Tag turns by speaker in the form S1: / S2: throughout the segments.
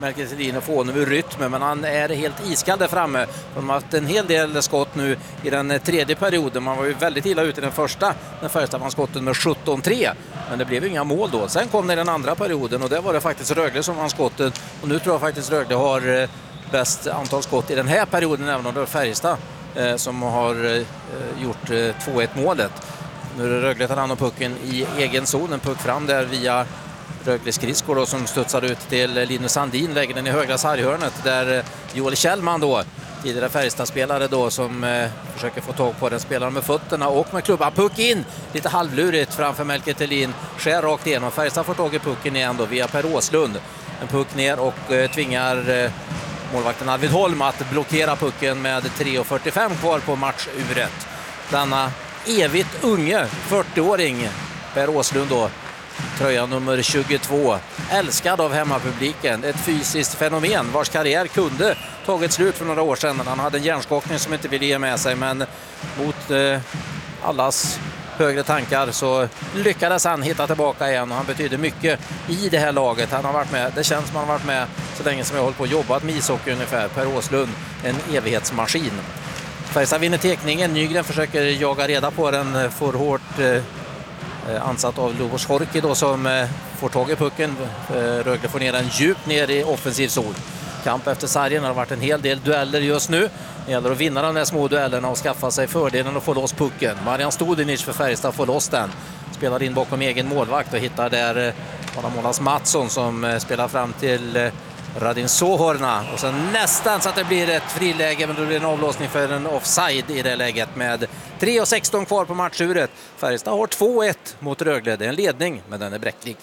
S1: Melker Thelin att få nu rytmen, men han är helt iskall där framme. De har haft en hel del skott nu i den tredje perioden. Man var ju väldigt illa ute i den första när Färjestad vann skotten med 17-3. Men det blev inga mål då. Sen kom det den andra perioden och där var det faktiskt Rögle som vann skotten. Och nu tror jag faktiskt Rögle har bäst antal skott i den här perioden, även om det är Färjestad som har gjort 2-1 målet. Nu är det Rögle tar hand om pucken i egen zon. En puck fram där via Rögle skridskor då, som studsar ut till Linus Sandin, lägger den i högra sarghörnet där Joel Kjellman då, tidigare Färjestad-spelare då, som försöker få tag på den, spelaren med fötterna och med klubban. Puck in, lite halvlurigt framför Melker Thelin, skär rakt igenom. Färjestad får tag i pucken igen då via Per Åslund. En puck ner och tvingar målvakten Arvid Holm att blockera pucken med 3:45 kvar på matchuret. Denna evigt unge 40-åring Per Åslund då, tröja nummer 22, älskad av hemmapubliken, ett fysiskt fenomen vars karriär kunde tagit slut för några år sedan. Han hade en hjärnskakning som inte ville ge med sig, men mot allas högre tankar så lyckades han hitta tillbaka igen och han betyder mycket i det här laget. Han har varit med, det känns som han har varit med så länge som jag har hållit på och jobbat med ishockey ungefär. Per Åslund, en evighetsmaskin. Färjestad vinner tekningen, Nygren försöker jaga reda på den, får hårt ansatt av Lubos Horki då, som får tag i pucken. Rögle får ner den djupt ner i offensiv zon. Kamp efter sargen, har varit en hel del dueller just nu. Det gäller att vinna de där små duellerna och skaffa sig fördelen och få loss pucken. Marian Studenic för Färjestad får loss den. Spelar in bakom egen målvakt och hittar där Målas Mattsson som spelar fram till Radin Sohorna. Och sen nästan så att det blir ett friläge, men då blir det en avlåsning för en offside i det läget med 3:16 kvar på matchuret. Färjestad har 2-1 mot Rögle. Det är en ledning, men den är bräcklig.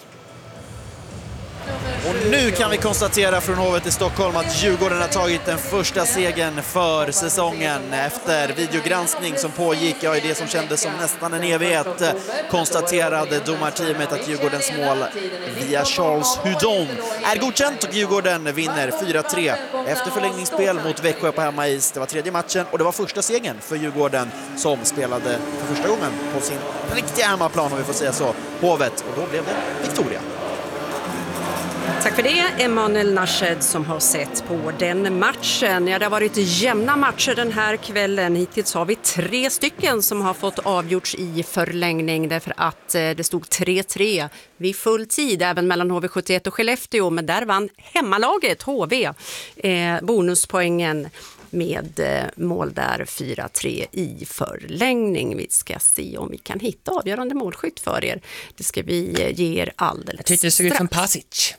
S2: Och nu kan vi konstatera från Hovet i Stockholm att Djurgården har tagit den första segern för säsongen. Efter videogranskning som pågick, i det som kändes som nästan en evighet, konstaterade domarteamet att Djurgårdens mål via Charles Hudon är godkänt och Djurgården vinner 4-3 efter förlängningsspel mot Växjö på hemmais. Det var tredje matchen och det var första segern för Djurgården som spelade för första gången på sin riktiga hemmaplan, om vi får säga så, Hovet, och då blev det Victoria.
S3: Tack för det, Emanuel Nashed, som har sett på den matchen. Ja, det har varit jämna matcher den här kvällen. Hittills har vi 3 stycken som har fått avgjorts i förlängning därför att det stod 3-3 vid full tid även mellan HV71 och Skellefteå. Men där vann hemmalaget HV bonuspoängen med mål där 4-3 i förlängning. Vi ska se om vi kan hitta avgörande målskytt för er. Det ska vi ge er alldeles.
S4: Jag tyckte det såg ut som Pasic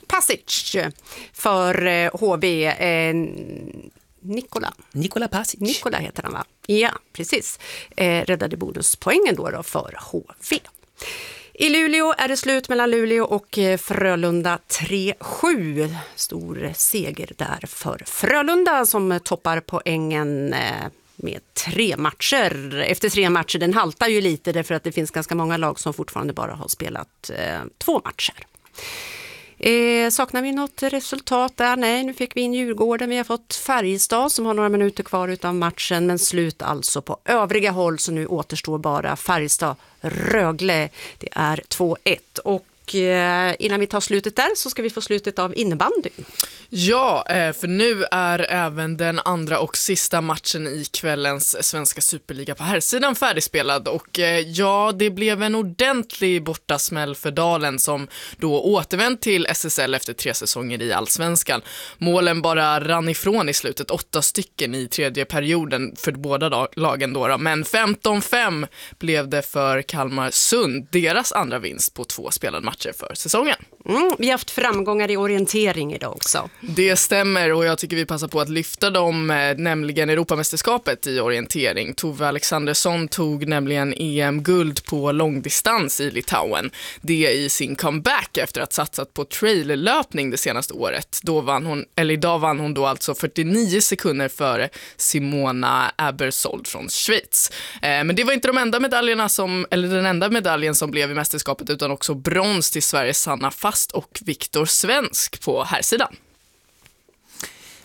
S3: för HV. Nikola Pasic. Nikola heter han, va? Ja, precis. Räddade bonuspoängen då för HV. I Luleå är det slut mellan Luleå och Frölunda 3-7. Stor seger där för Frölunda som toppar poängen med 3 matcher. Efter 3 matcher, den haltar ju lite därför att det finns ganska många lag som fortfarande bara har spelat 2 matcher. Saknar vi något resultat där? Nej, nu fick vi in Djurgården. Vi har fått Färjestad som har några minuter kvar utav matchen, men slut alltså på övriga håll, så nu återstår bara Färjestad Rögle. Det är 2-1 och innan vi tar slutet där så ska vi få slutet av innebandy.
S5: Ja, för nu är även den andra och sista matchen i kvällens svenska superliga på herrsidan färdigspelad och ja, det blev en ordentlig bortasmäll för Dalen som då återvänt till SSL efter 3 säsonger i Allsvenskan. Målen bara rann ifrån i slutet, 8 stycken i tredje perioden för båda lagen då, men 15-5 blev det för Kalmar Sund, deras andra vinst på 2 spelade matcher för säsongen.
S3: Vi har haft framgångar i orientering idag också.
S5: Det stämmer och jag tycker vi passar på att lyfta dem, nämligen Europamästerskapet i orientering. Tove Alexandersson tog nämligen EM-guld på långdistans i Litauen. Det i sin comeback efter att satsat på traillöpning det senaste året. Idag vann hon då alltså 49 sekunder före Simona Abersold från Schweiz. Men det var inte den enda medaljen som blev i mästerskapet, utan också brons till Sveriges Sanna Fast och Viktor Svensk på herrsidan.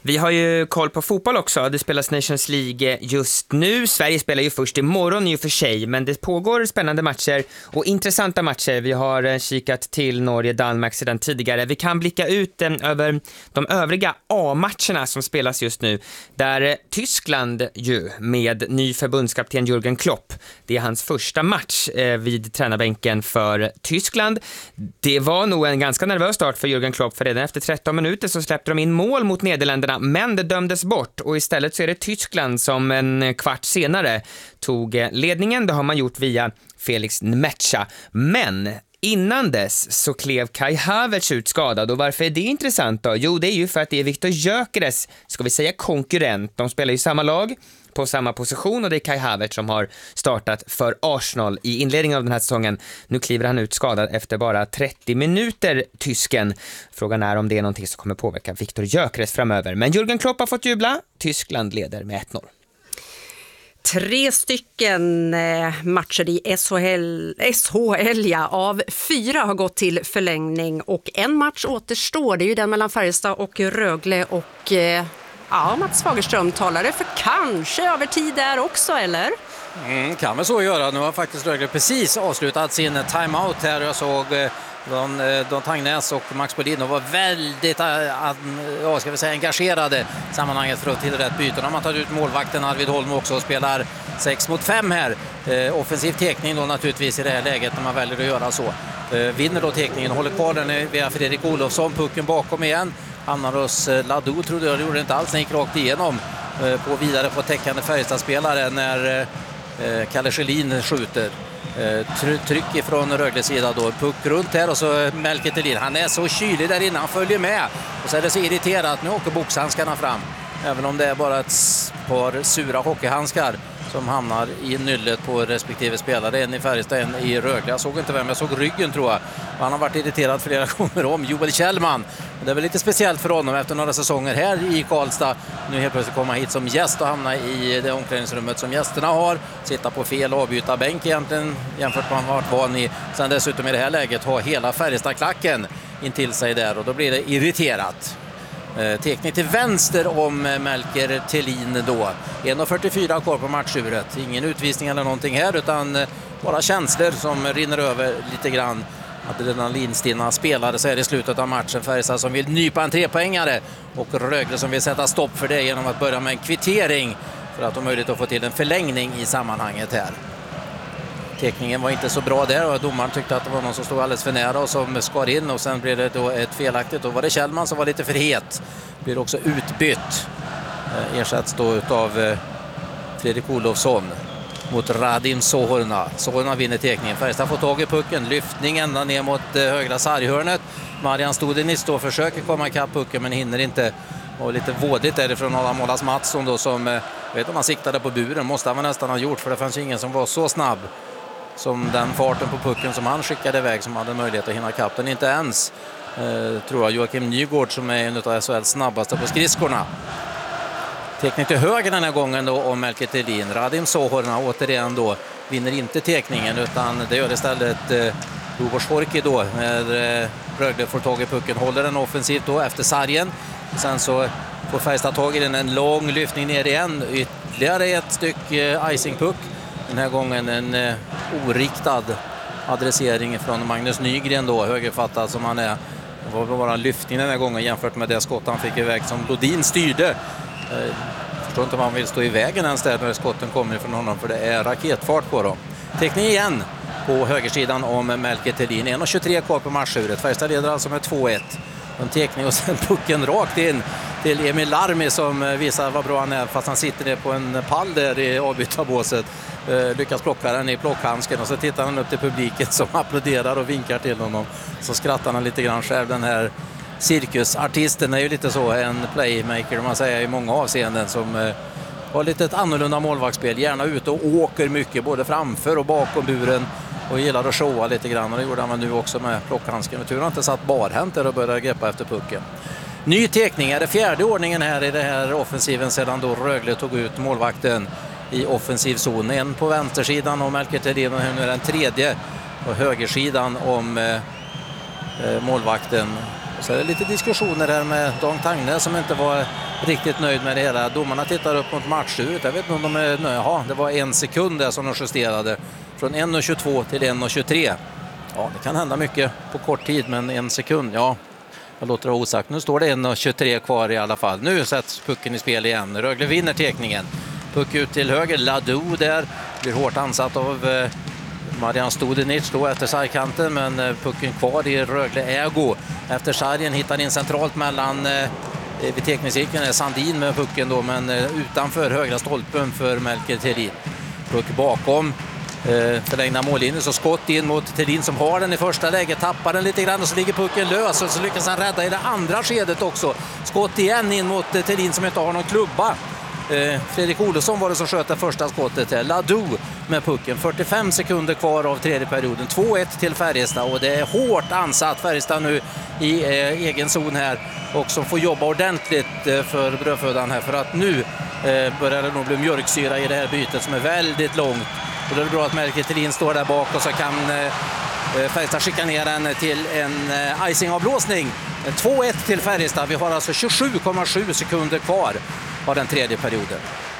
S4: Vi har ju koll på fotboll också. Det spelas Nations League just nu. Sverige spelar ju först imorgon i och för sig, men det pågår spännande matcher och intressanta matcher. Vi har kikat till Norge-Danmark sedan tidigare. Vi kan blicka ut över de övriga A-matcherna som spelas just nu. Där Tyskland ju med ny förbundskapten Jürgen Klopp. Det är hans första match vid tränarbänken för Tyskland. Det var nog en ganska nervös start för Jürgen Klopp, för redan efter 13 minuter så släppte de in mål mot Nederländerna, men det dömdes bort och istället så är det Tyskland som en kvart senare tog ledningen. Det har man gjort via Felix Nmecha, men innan dess så klev Kai Havertz ut skadad. Och varför är det intressant då? Jo, det är ju för att det är Viktor Gyökeres, ska vi säga, konkurrent. De spelar ju samma lag på samma position och det är Kai Havertz som har startat för Arsenal i inledningen av den här säsongen. Nu kliver han ut skadad efter bara 30 minuter, tysken. Frågan är om det är någonting som kommer påverka Viktor Gyökeres framöver. Men Jürgen Klopp har fått jubla. Tyskland leder med 1-0.
S3: 3 stycken matcher i SHL av 4 har gått till förlängning och en match återstår. Det är ju den mellan Färjestad och Rögle och Mats Fagerström talade för kanske över tid där också, eller?
S1: Kan väl så göra. Nu har faktiskt Rögle precis avslutat sin timeout här. Jag såg Don Tangnäs och Max Bodin var väldigt engagerade i sammanhanget för att till rätt byten. De har tagit ut målvakten Arvid Holm också och spelar 6-5 här. Offensiv tekning då naturligtvis i det här läget när man väljer att göra så. Vinner då tekningen, håller kvar den via Fredrik Olofsson, pucken bakom igen. Hamnar hos Ladou, trodde jag, det gjorde det inte alls, den gick rakt igenom på vidare på täckande Färjestadspelare när Kalle Schelin skjuter. Tryck ifrån Rögles sida då, puck runt här och så Melker Thelin, han är så kylig där inne, han följer med och så är det så irriterat, nu åker boxhandskarna fram, även om det är bara ett par sura hockeyhandskar som hamnar i nyllet på respektive spelare, en i Färjestad, en i Rögle. Jag såg inte vem, jag såg ryggen tror jag. Han har varit irriterad flera gånger om Joel Kjellman. Det är väl lite speciellt för honom efter några säsonger här i Karlstad. Nu helt plötsligt komma hit som gäst och hamna i det omklädningsrummet som gästerna har. Sitta på fel avbyta bänk egentligen jämfört med vad han varit van i. Sen dessutom i det här läget ha hela Färjestad-klacken in till sig där och då blir det irriterat. Teknik till vänster om Melker Thelin då. 1:44 kvar på matchuret. Ingen utvisning eller någonting här utan bara känslor som rinner över lite grann. Adrenalinstinna spelare så är det i slutet av matchen. Färjestad som vill nypa en 3-poängare och Rögle som vill sätta stopp för det genom att börja med en kvittering för att ha möjlighet att få till en förlängning i sammanhanget här. Tekningen var inte så bra där och domaren tyckte att det var någon som stod alldeles för nära och som skar in och sen blev det då ett felaktigt. Då var det Kjellman som var lite för het. Blir också utbytt. Ersätts då av Fredrik Olofsson mot Radim Sohorna. Sohorna vinner tekningen. Färjestad får tag i pucken. Lyftning ända ner mot högra sarghörnet. Marian Studenitz då försöker komma ikapp pucken men hinner inte. Och lite vådigt därifrån Adam Målas Mattsson då som, jag vet om han siktade på buren. Måste han nästan ha gjort för det fanns ingen som var så snabb som den farten på pucken som han skickade iväg som hade möjlighet att hinna kapp den. Inte ens tror jag Joakim Nygård som är en av SHLs snabbaste på skridskorna. Teknik till höger den här gången då om Melker Thelin. Radim Sohorna återigen då vinner inte tekningen utan det gör istället Lubos Horki då när Rögle får tag i pucken. Håller den offensivt då efter sargen. Sen så får Färjestad tag i den, en lång lyftning ner igen. Ytterligare ett stycke icingpuck. Den här gången en oriktad adressering från Magnus Nygren då, högerfattad som han är. Det var bara en lyftning den här gången jämfört med det skott han fick iväg som Lodin styrde. Förstår inte om han vill stå i vägen ens där när skotten kommer från honom för det är raketfart på dem. Teknik igen på högersidan om Melker Thelin. 1:23 kvar på matchuret. Färjestad leder alltså med 2-1. En tekning och sen pucken rakt in till Emil Larmi som visar vad bra han är fast han sitter ner på en pall där i avbytarbåset. Lyckas plocka den i plockhandsken och så tittar han upp till publiken som applåderar och vinkar till honom. Så skrattar han lite grann själv. Den här cirkusartisten är ju lite så en playmaker man säger i många avseenden som har lite ett annorlunda målvaktsspel. Gärna ute och åker mycket både framför och bakom buren och gillar att showa lite grann och det gjorde han nu också med plockhandsken. Jag tror han inte satt barhänt där och började greppa efter pucken. Ny tekning är det fjärde ordningen här i det här offensiven sedan då Rögle tog ut målvakten i offensiv zon. En på vänstersidan om Melker Thelin och nu är den tredje på högersidan om målvakten Så är det lite diskussioner här med Dan Tagne som inte var riktigt nöjd med det hela. Domarna tittar upp mot matchslutet. Jag vet inte om de är nöjda. Ja, det var 1 sekund där som de justerade. Från 1.22 till 1.23. Ja, det kan hända mycket på kort tid, men 1 sekund, ja. Jag låter det vara osagt. Nu står det 1.23 kvar i alla fall. Nu sätts pucken i spel igen. Rögle vinner tekningen. Puck ut till höger. Ladou där. Blir hårt ansatt av Marian Studenic då efter sargkanten, men pucken kvar i Rögle ägo. Efter sargen hittar in centralt mellan vid tekningscirkeln är Sandin med pucken då, men utanför högra stolpen för Melker Thelin. Puck bakom förlängda mållinjen, så skott in mot Thelin som har den i första läget, tappar den lite grann och så ligger pucken lös och så lyckas han rädda i det andra skedet också. Skott igen in mot Thelin som inte har någon klubba. Fredrik Olsson var det som sköt det första skottet. Ladou med pucken. 45 sekunder kvar av tredje perioden. 2-1 till Färjestad och det är hårt ansatt Färjestad nu i egen zon här och som får jobba ordentligt för brödfödan här, för att nu börjar det nog bli mjölksyra i det här bytet som är väldigt långt. Och det är bra att Melker Thelin står där bak och så kan Färjestad skicka ner den till en icingavblåsning. 2-1 till Färjestad. Vi har alltså 27,7 sekunder kvar av den tredje perioden.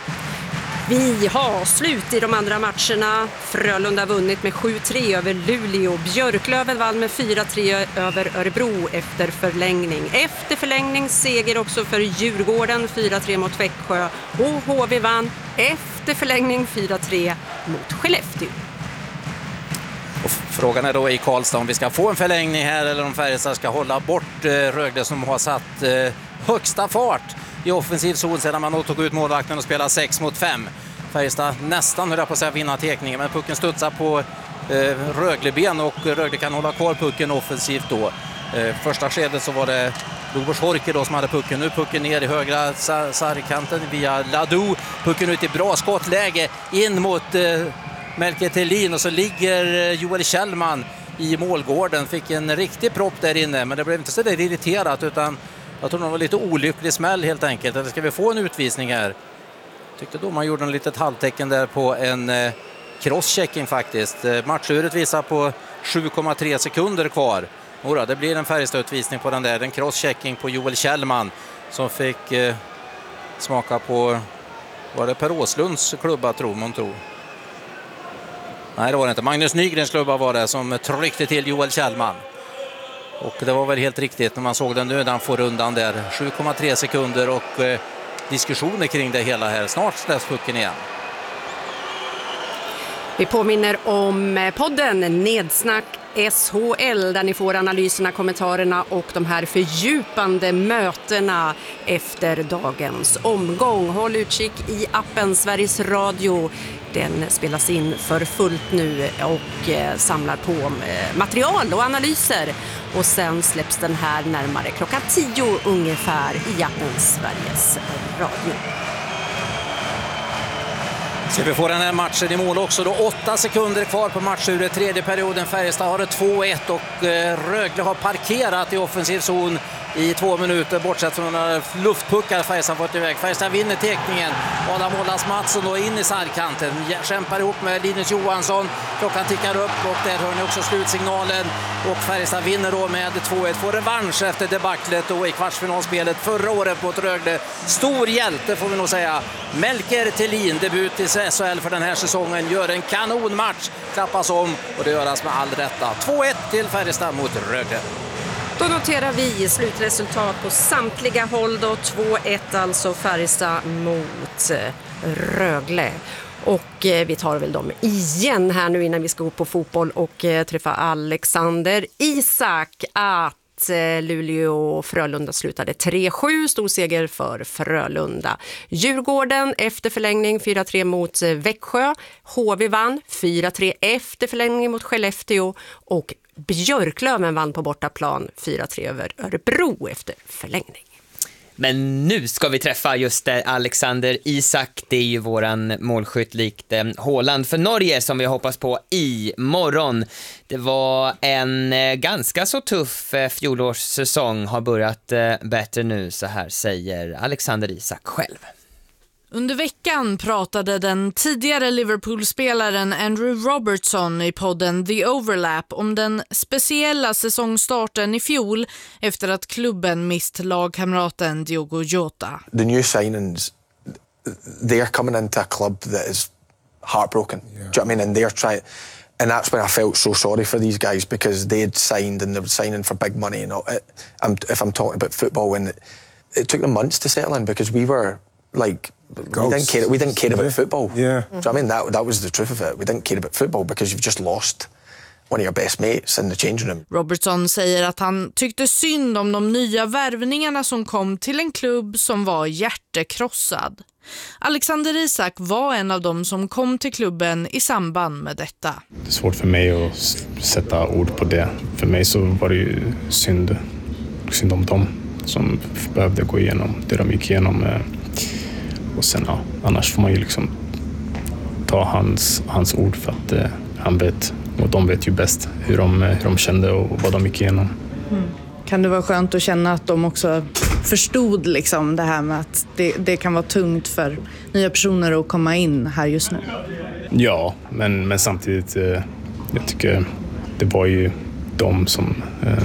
S3: Vi har slut i de andra matcherna. Frölunda vunnit med 7-3 över Luleå. Björklöven vann med 4-3 över Örebro efter förlängning. Efter förlängning seger också för Djurgården 4-3 mot Växjö. Och HV vann efter förlängning 4-3 mot Skellefteå.
S1: Och frågan är då i Karlstad om vi ska få en förlängning här eller om Färjestad ska hålla bort Rögle som har satt högsta fart i offensiv zon sedan man tog ut målvakten och spelade 6 mot 5. Färjestad nästan höll jag på att säga vinna tekningen, men pucken studsar på Rögleben och Rögle kan hålla kvar pucken offensivt då. Första skedet så var det Lobos Horke då som hade pucken. Nu pucken ner i högra sargkanten via Ladou. Pucken ut i bra skottläge in mot Melker Thelin och så ligger Joel Kjellman i målgården. Fick en riktig propp där inne, men det blev inte så där irriterat utan jag tror det var lite olycklig smäll helt enkelt. Eller ska vi få en utvisning här? Tyckte då man gjorde en litet halvtecken där på en crosschecking faktiskt. Matchuret visar på 7,3 sekunder kvar. Ora, det blir en Färjestad-utvisning på den där. En crosschecking på Joel Kjellman som fick smaka på, var det Per Åslunds klubba tror man tror? Nej, det var det inte. Magnus Nygrens klubba var det som tryckte till Joel Kjellman. Och det var väl helt riktigt när man såg den nu när han får rundan där. 7,3 sekunder och diskussioner kring det hela här. Snart släpps pucken igen.
S3: Vi påminner om podden Nedsnack SHL där ni får analyserna, kommentarerna och de här fördjupande mötena efter dagens omgång. Håll utkik i appen Sveriges Radio. Den spelas in för fullt nu och samlar på material och analyser. Och sen släpps den här närmare klockan 10 ungefär i appen Sveriges Radio.
S1: Så vi får den här matchen i mål också då. 8 sekunder kvar på matchuret. Tredje perioden. Färjestad har det 2-1 och Rögle har parkerat i offensiv zon i 2 minuter. Bortsett från några luftpuckar Färjestad fått iväg. Färjestad vinner tekningen. Adam Ålas Mattsson då in i sargkanten. Kämpar ihop med Linus Johansson. Klockan tickar upp och där hör ni också slutsignalen. Och Färjestad vinner då med 2-1. Får revansch efter debaclet då i kvartsfinalspelet förra året mot Rögle. Stor hjälte får vi nog säga. Melker Thelin, debut i SHL för den här säsongen, gör en kanonmatch. Klappas om och det göras med all rätta. 2-1 till Färjestad mot Rögle.
S3: Då noterar vi slutresultat på samtliga håll då. 2-1 alltså Färjestad mot Rögle. Och vi tar väl dem igen här nu innan vi ska gå på fotboll och träffa Alexander Isak att Luleå och Frölunda slutade 3-7, stor seger för Frölunda. Djurgården efter förlängning 4-3 mot Växjö. HV vann 4-3 efter förlängning mot Skellefteå och Björklöven vann på bortaplan 4-3 över Örebro efter förlängning.
S4: Men nu ska vi träffa just Alexander Isak. Det är ju våran målskytt likt Haaland för Norge som vi hoppas på imorgon. Det var en ganska så tuff fjolårssäsong, har börjat bättre nu, så här säger Alexander Isak själv.
S5: Under veckan pratade den tidigare Liverpool-spelaren Andrew Robertson i podden The Overlap om den speciella säsongstarten i fjol efter att klubben mist lagkamraten Diogo Jota.
S6: The new signings, they're coming into a club that is heartbroken. Yeah. Do you know what I mean? And they're trying, and that's when I felt so sorry for these guys because they had signed and they were signing for big money. And if I'm talking about football, when it took them months to settle in because we were like. We didn't care about football. Yeah. Do you know what I mean? That was the truth of it. We didn't care about football because you've just lost one of your best mates in the changing room.
S5: Robertson säger att han tyckte synd om de nya värvningarna som kom till en klubb som var hjärtekrossad. Alexander Isak var en av dem som kom till klubben i samband med detta.
S7: Det är svårt för mig att sätta ord på det. För mig så var det ju synd om dem som behövde gå igenom det de gick igenom. Och sen annars får man ju liksom ta hans ord för att han vet och de vet ju bäst hur de kände och vad de gick igenom.
S5: Kan det vara skönt att känna att de också förstod liksom det här med att det kan vara tungt för nya personer att komma in här just nu?
S7: Ja, men samtidigt jag tycker det var ju de som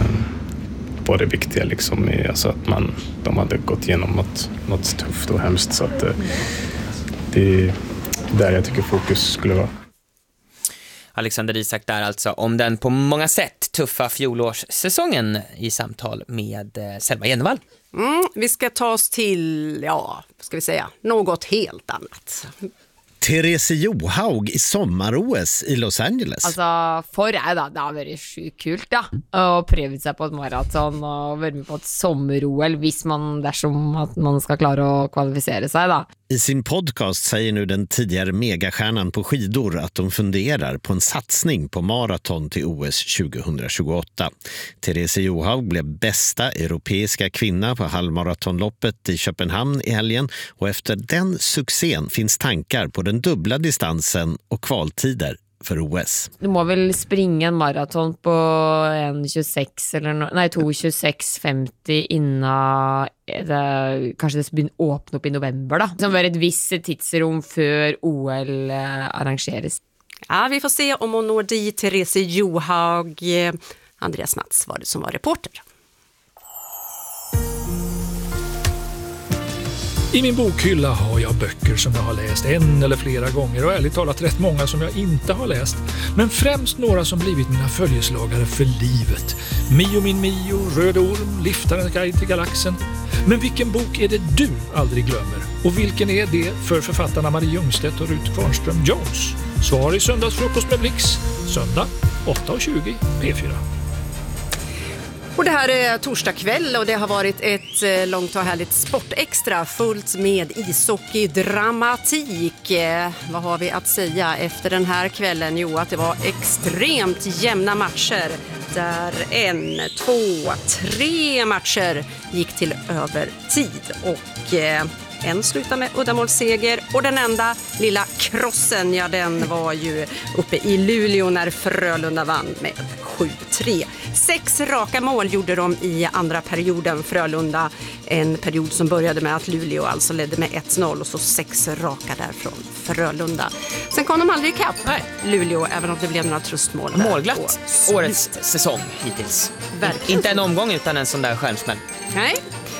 S7: var det viktiga liksom, alltså att de hade gått igenom något tufft och hemskt så att det är där jag tycker fokus skulle vara.
S4: Alexander Isak där alltså om den på många sätt tuffa fjolårssäsongen i samtal med Selma Jennevall.
S3: Vi ska ta oss till, något helt annat.
S8: Therese Johaug i sommar-OS i Los Angeles.
S9: Altså, for jeg da, det har vært sjukt kult da, å prøve seg på et maraton og være med på et sommer-OL dersom at man skal klare å kvalifisere seg da.
S8: I sin podcast säger nu den tidigare megastjärnan på skidor att de funderar på en satsning på maraton till OS 2028. Therese Johaug blev bästa europeiska kvinna på halvmaratonloppet i Köpenhamn i helgen och efter den succén finns tankar på den dubbla distansen och kvaltider för OS.
S9: Du må väl springa en maraton på 2:26:50 innan kanske det begynner å åpne opp i november da. Som var ett visst tidsrom før OL arrangeres.
S3: Ja, vi får se om hon når dit. Therese Johaug. Andreas Nats var det som var reporter.
S10: I min bokhylla har jag böcker som jag har läst en eller flera gånger och ärligt talat rätt många som jag inte har läst. Men främst några som blivit mina följeslagare för livet. Mio min Mio, Röde Orm, Liftarens guide till galaxen. Men vilken bok är det du aldrig glömmer? Och vilken är det för författarna Marie Ljungstedt och Ruth Kvarnström Jones? Svar i söndagsfrukost med Blix. Söndag 8:20 P4.
S3: Och det här är torsdag kväll och det har varit ett långt och härligt sportextra fullt med ishockey-dramatik. Vad har vi att säga efter den här kvällen? Jo, att det var extremt jämna matcher där 1, 2, 3 matcher gick till övertid och en slutade med uddamålsseger och den enda lilla krossen, ja den var ju uppe i Luleå när Frölunda vann med 7-3. 6 raka mål gjorde de i andra perioden Frölunda, en period som började med att Luleå alltså ledde med 1-0 och så 6 raka där från Frölunda. Sen kom de aldrig ikapp Luleå, även om det blev några tröstmål.
S4: Målglatt årets säsong hittills.
S3: Verkligen.
S4: Inte en omgång utan en sån där stjärnsmäll.
S3: Nej.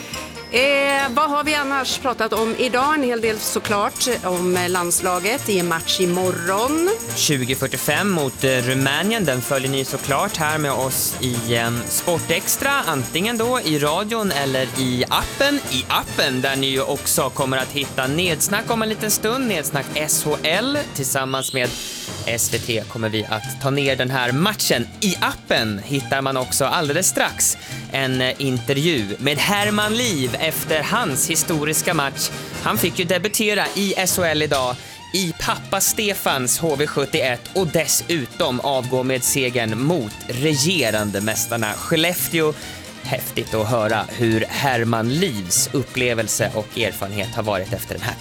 S3: Vad har vi annars pratat om idag? En hel del såklart om landslaget i en match imorgon.
S4: 20:45 mot Rumänien, den följer ni såklart här med oss i Sportextra, antingen då i radion eller i appen där ni ju också kommer att hitta Nedsnack om en liten stund, Nedsnack SHL tillsammans med SVT kommer vi att ta ner den här matchen. I appen hittar man också alldeles strax en intervju med Herman Liv efter hans historiska match. Han fick ju debutera i SHL idag i pappa Stefans HV71 och dessutom avgå med segern mot regerande mästarna Skellefteå. Häftigt att höra hur Herman Livs upplevelse och erfarenhet har varit efter den här kvällen.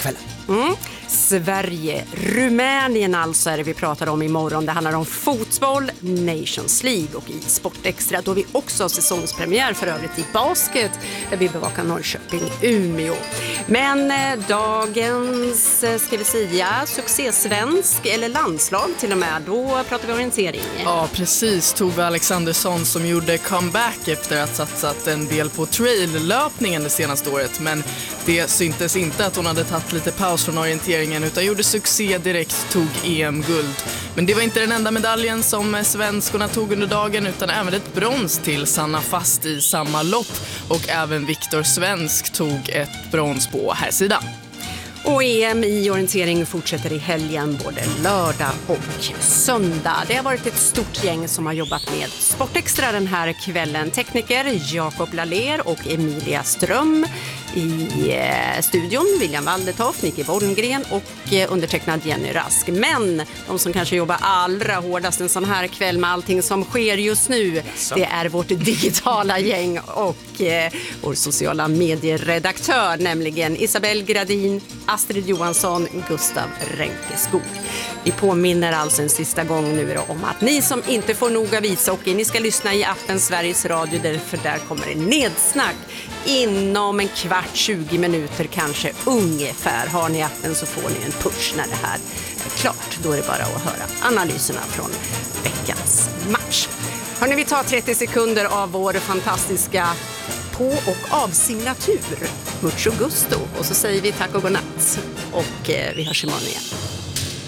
S3: Sverige, Rumänien alltså är det vi pratar om imorgon. Det handlar om fotboll, Nations League och i Sportextra. Då vi också har säsongspremiär för övrigt i basket där vi bevakar Norrköping, Umeå. Men dagens, ska vi säga, succésvensk eller landslag till och med. Då pratar vi orientering.
S5: Ja, precis. Tove Alexandersson som gjorde comeback efter att satsat en del på trail-löpningen det senaste året. Men det syntes inte att hon hade tagit lite paus från orienteringen utan gjorde succé direkt, tog EM-guld. Men det var inte den enda medaljen som svenskorna tog under dagen utan även ett brons till Sanna Fast i samma lopp. Och även Viktor Svensk tog ett brons på här sidan.
S3: Och EM i orientering fortsätter i helgen både lördag och söndag. Det har varit ett stort gäng som har jobbat med Sportextra den här kvällen. Tekniker Jakob Laler och Emilia Ström. I studion William Waldertoft, Nicky Bolmgren och undertecknad Jenny Rask. Men de som kanske jobbar allra hårdast en sån här kväll med allting som sker just nu, det är vårt digitala gäng och vår sociala medieredaktör, nämligen Isabel Gradin, Astrid Johansson, Gustav Ränkeskog. Vi påminner alltså en sista gång nu då om att ni som inte får nog av ishockey, ni ska lyssna i appen Sveriges Radio, därför där kommer det nedsnack inom en kvart, 20 minuter kanske ungefär. Har ni appen så får ni en push när det här är klart. Då är det bara att höra analyserna från veckans match. Hörrni, vi tar 30 sekunder av vår fantastiska på- och avsignatur. Mucho gusto. Och så säger vi tack och godnatt. Och vi hörs imorgon igen.